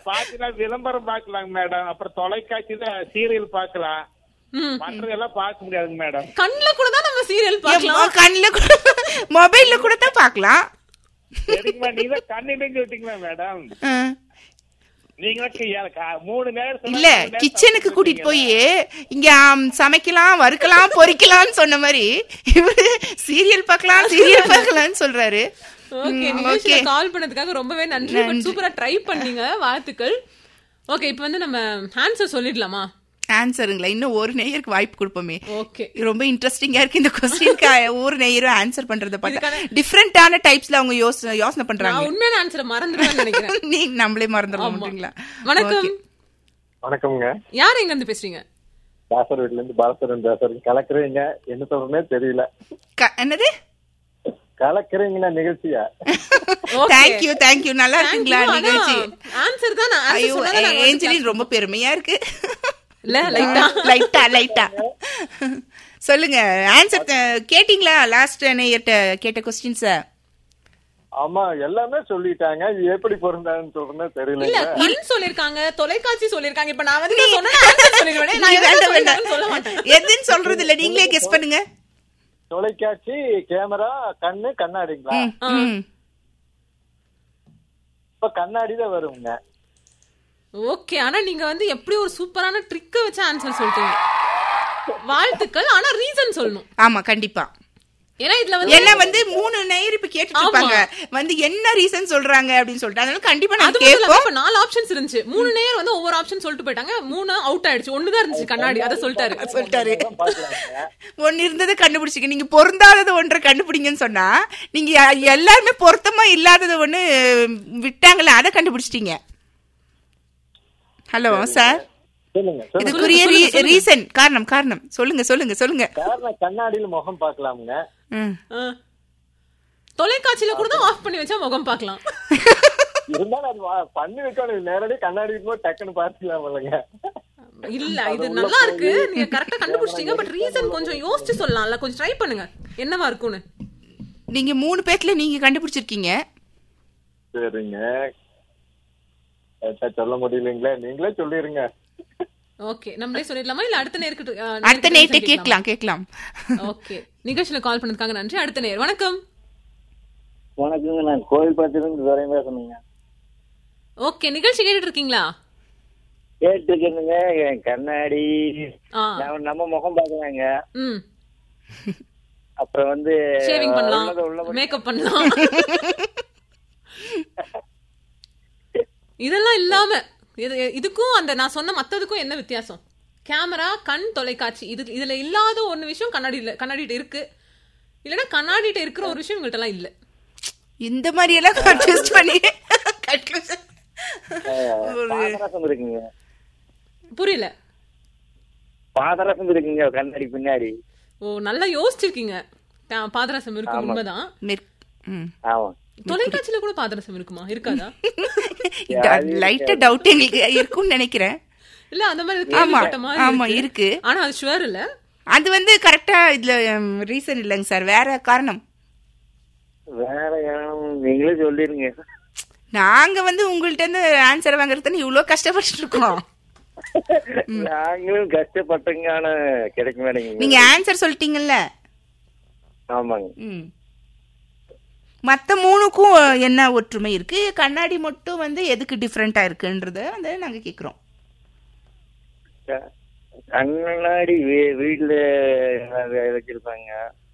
பாத்தீங்கன்னா விளம்பரம் பாக்கலாங்க மேடம். அப்புறம் தொலைக்காட்சியில சீரியல் பாக்கலாம். மற்றதெல்லாம் பார்க்க முடியாதுங்க மேடம். கண்ணுல கூட தான் நம்ம சீரியல் பார்க்கலாம். கண்ணுல கூட மொபைல்ல கூட தான் பார்க்கலாம். சரிங்கம்மா, நீங்க கண்ணிலையும் சொல்லிட்டீங்களா மேடம்? நீங்க 3 நேரம் இல்ல கிச்சனுக்கு கூட்டிட்டு போய் இங்க சமைக்கலாம், வறுக்கலாம், பொரிக்கலாம்னு சொன்ன மாதிரி இவரு சீரியல் பார்க்கலாம்னு சொல்றாரு. ஓகே, கால் பண்ணதுக்காக ரொம்பவே நன்றி. சூப்பரா ட்ரை பண்ணீங்க, வாழ்த்துக்கள். ஓகே, இப்போ வந்து நம்ம ஆன்சர் சொல்லிடலாமா? ஆன்சருங்களா? இன்னும் ஒரு நேயருக்கு வாய்ப்பு கொடுப்போமே. ஓகே, ரொம்ப இன்ட்ரெஸ்டிங்கா இருக்கு இந்த क्वेश्चनக்கு. ஒரு நேயரும் ஆன்சர் பண்றத பார்த்தா டிஃபரண்டான டைப்ஸ்ல அவங்க யோசனை பண்றாங்க. நான் உண்மையான ஆன்சரை மறந்துட்டேன்னு நினைக்கிறேன். நீ நம்மளே மறந்துறோம்ன்றீங்களா? வணக்கம். வணக்கம்ங்க. யார் எங்க இருந்து பேசுறீங்க? தாசர் வீட்ல இருந்து பாலசரன் பேசுறேன். கலக்குறீங்க, என்ன சொல்றேனே தெரியல. என்னது கலக்குறீங்களா நிகழ்ச்சியா? Thank you. நல்லா இருக்குங்களா நிகழ்ச்சி? ஆன்சர் தான். ஐயோ, ஏஞ்சலின் ரொம்ப பெருமையா இருக்கு. லைட்டா சொல்லுங்க, ஆன்சர் கேட்டீங்களா? லாஸ்ட் நேயர்ட்ட கேட்ட क्वेश्चंस. ஆமா, எல்லாமே சொல்லிட்டாங்க. இது எப்படி பொருந்தான்னு சொல்றேனே தெரியல. இல்ல, கண் சொல்லிருக்காங்க, தொலைக்காட்சி சொல்லிருக்காங்க. இப்ப நான் வந்து சொன்னா ஆன்சர் சொல்லிடுவேன். நான் வேண்டாம் சொல்ல மாட்டேன். எதுன்னு சொல்றது இல்ல, நீங்களே கெஸ் பண்ணுங்க. தொலைக்காட்சி, கேமரா, கண்ணு, கண்ணாடிங்களா? இப்ப கண்ணாடி தான் வருங்க. ஓகே, ஆனா நீங்க வந்து எப்படி ஒரு சூப்பரான ட்ரிக்க வச்சு ஆன்சர் சொல்றீங்க. வாழ்த்துக்கள். ஆனா ரீசன் சொல்லணும். ஆமா, கண்டிப்பா. ஏன்னா இதுல வந்து என்ன வந்து 3 நேயர் இப்ப கேட்டுட்டு இருப்பாங்க, வந்து என்ன ரீசன் சொல்றாங்க அப்படின்னு சொல்லிட்டு. அதனால கண்டிப்பா நான் கேட்போம். 4 ஆப்ஷன்ஸ் இருந்துச்சு. 3 நேயர் வந்து ஒவ்வொரு ஆப்ஷன் சொல்லிட்டு போயிட்டாங்க. 3 அவுட் ஆயிடுச்சு. 1 தான் இருந்துச்சு, கண்ணாடி. அத சொல்லிட்டாரு. 1 இருந்ததை கண்டுபிடிச்சிக்க. நீங்க பொருந்தாதது ஒன்றை கண்டுபிடிங்கன்னு சொன்னா, நீங்க எல்லாருமே பொருத்தமா இல்லாதது ஒண்ணு விட்டாங்கல்ல, அதை கண்டுபிடிச்சிட்டீங்க. ஹலோ சார், இதுக்குரிய ரீசன், காரணம் சொல்லுங்க. கண்ணாடியில முகம் பார்க்கலாமுங்க. தொலைக்காட்சியில கூட தான் ஆஃப் பண்ணி வச்சா முகம் பார்க்கலாம். இருந்தாலும் அது பண்ணி வைக்கணும். நேரடியாக கண்ணாடி போய் டக்குன்னு பார்த்துக்கலாம் இல்லைங்க. இல்ல, இது நல்லா இருக்கு. நீங்க கரெக்டா கண்டுபிடிச்சிட்டீங்க. பட் ரீசன் கொஞ்சம் யோசிச்சு சொல்லலாம்ல. கொஞ்சம் ட்ரை பண்ணுங்க, என்னவா இருக்கும்னு. நீங்க 3 பேர்ல நீங்க கண்டுபிடிச்சிருக்கீங்க. சரிங்க, சொல்ல முடியலீங்களே, நீங்களே சொல்லிருங்க. ஓகே, நம்மளே சொல்லிடலாமா? இல்ல அடுத்த நேரத்தை கேட்கலாம். ஓகே, நிகழ்ச்சியில கால் பண்ணதுக்காக நன்றி. அடுத்த நேரம். வணக்கம். வணக்கங்க, நான் கோவில்பட்டியிலிருந்து துரையும் பேசுறேங்க. ஓகே, நிகழ்ச்சி கேட்டுட்டு இருக்கீங்களா? கேட்டுருக்கேனுங்க. கண்ணாடி, நம்ம முகம் பாக்குறாங்க. அப்புறம் வந்து ஷேவிங் பண்ணலாம், மேக்கப் பண்ணலாம். இதெல்லாம் இல்லாம இதுக்கும் அந்த நான் சொன்ன மத்ததுக்கும் என்ன வித்தியாசம்? கேமரா, கண், தொலைக்காட்சி, இதுல இல்லாத ஒன்னு விஷயம் கண்ணாடிட்ட இருக்கு. இல்லன்னா கண்ணாடிட்ட இருக்கிற ஒரு விஷயம் உங்கள்ட்ட எல்லாம் இல்ல. இந்த மாதிரி எல்லாம் கன்ஃபியூஸ் பண்ணி இருக்குங்க. புரியல. பாதரசம் இருக்குங்க கண்ணாடி பின்னாடி. ஓ, நல்லா யோசிச்சிருக்கீங்க. பாதரசம் இருக்கு, உண்மைதான். தொலைக்காட்சியில கூட பாதரசம் இருக்குமா? இருக்காதா? லைட்டா டவுட் எங்களுக்கு இருக்கும்னு நினைக்கிறேன். இல்ல, அந்த மாதிரி ஆமா இருக்கு. ஆனா அது ஷுவர் இல்ல. அது வந்து கரெக்டா இதுல ரீசன் இல்லங்க சார். வேற காரணம் நீங்களே சொல்லிருங்க. நாங்க வந்து உங்கள்ட்ட இருந்து ஆன்சர் வாங்குறதுன்னு இவ்வளவு கஷ்டப்பட்டு இருக்கோம். நாங்களும் கஷ்டப்பட்டங்க, ஆனா கிடைக்க மாட்டேங்குது. நீங்க ஆன்சர் சொல்லிட்டீங்கல்ல. ஆமாங்க. மத்த 3க்கும் என்ன ஒற்றுமை இருக்கு? கண்ணாடி மட்டும் வந்து எதுக்கு டிஃபரெண்டா இருக்குன்றத வந்து நாங்க கேக்குறோம். கண்ணாடி வீட்டுல வச்சிருப்பாங்க.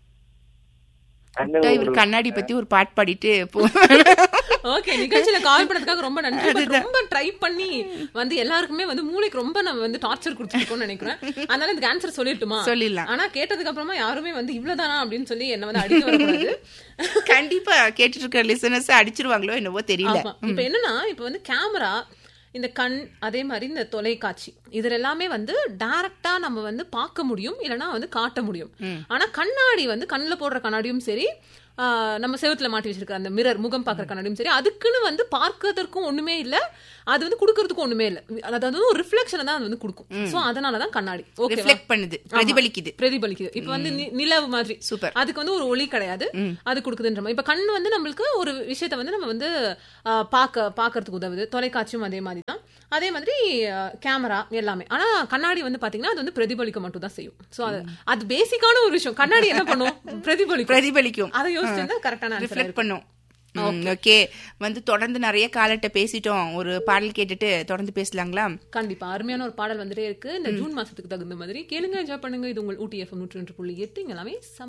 கண்ணாடி பத்தி ஒரு பாட்டு பாடிட்டு ஓகே, நிகழ்ச்சியில கால் பண்ணதுக்காக ரொம்ப நன்றி. ரொம்ப ட்ரை பண்ணி வந்து எல்லாருக்குமே வந்து மூளைக்கு ரொம்ப நம்ம வந்து டார்ச்சர் கொடுத்துருக்கோம்னு நினைக்கிறேன். அதனால இதுக்கு ஆன்சர் சொல்லிட்டுமா? சொல்லிடலாம். ஆனா கேட்டதுக்கு அப்புறமா யாருமே வந்து இவ்வளவுதானா அப்படின்னு சொல்லி என்ன வந்து அடிக்க வரக்கூடாது. கண்டிப்பா கேட்டுட்டு இருக்க லிசனர்ஸ் அடிச்சிருவாங்களோ என்னவோ தெரியல. இப்ப என்னன்னா, இப்ப வந்து கேமரா, இந்த கண், அதே மாதிரி இந்த தொலைக்காட்சி, இதுல எல்லாமே வந்து டைரக்டா நம்ம வந்து பார்க்க முடியும், இல்லைன்னா வந்து காட்ட முடியும். ஆனா கண்ணாடி வந்து கண்ணுல போடுற கண்ணாடியும் சரி, நம்ம செவத்துல மாட்டி வச்சிருக்க அந்த மிரர் முகம் பாக்குற கண்ணாடியும் சரி, அதுக்குன்னு வந்து பார்க்கறதுக்கும் ஒண்ணுமே இல்ல, அது வந்து குடுக்கறதுக்கும் ஒண்ணுமே இல்ல. அதாவது ஒரு ரிஃப்ளெக்ஷன் தான் அது வந்து கொடுக்கும். சோ அதனாலதான் கண்ணாடி ரிஃப்ளெக்ட் பண்ணுது, பிரதிபலிக்குது. இப்ப வந்து நிலவு மாதிரி சூப்பர். அதுக்கு வந்து ஒரு ஒளி கிடையாது, அது கொடுக்குதுன்ற மாதிரி. இப்ப கண் வந்து நம்மளுக்கு ஒரு விஷயத்த வந்து நம்ம வந்து பாக்குறதுக்கு உதவுது. தொலைக்காட்சியும் அதே மாதிரி தான், அதே மாதிரி கேமரா எல்லாமே. ஆனா கண்ணாடி வந்து பாத்தீங்கன்னா அது வந்து பிரதிபலிக்க மட்டும் தான் செய்யும். சோ அது பேசிக்கான ஒரு விஷயம். கண்ணாடி என்ன பண்ணும்? பிரதிபலிக்கும். அதை யோசிச்சு கரெக்டான ரிஃப்ளெக்ட் பண்ணும். ஓகே, வந்து தொடர்ந்து நிறைய காலட்ட பேசிட்டோம். ஒரு பாடல் கேட்டுட்டு தொடர்ந்து பேசலாங்களா? கண்டிப்பா. அருமையான ஒரு பாடல் வந்துட்டே இருக்கு. இந்த ஜூன் மாசத்துக்கு தகுந்த மாதிரி கேளுங்க, என்ஜாய் பண்ணுங்க. இது உங்கள் ஊட்டி FM 101.8. எல்லாமே